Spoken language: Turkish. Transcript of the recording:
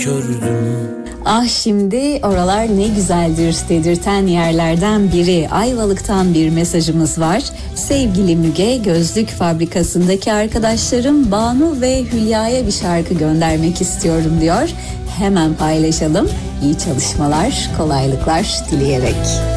kördüm. Ah şimdi oralar ne güzeldir dedirten yerlerden biri. Ayvalık'tan bir mesajımız var. Sevgili Müge, gözlük fabrikasındaki arkadaşlarım Banu ve Hülya'ya bir şarkı göndermek istiyorum diyor. Hemen paylaşalım. İyi çalışmalar, kolaylıklar dileyerek.